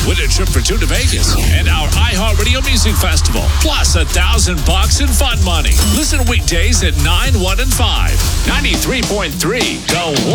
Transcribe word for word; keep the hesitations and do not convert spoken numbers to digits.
Win a trip for two to Vegas and our iHeartRadio Music Festival. Plus a thousand bucks in fun money. Listen weekdays at nine, one, and five. ninety-three point three. The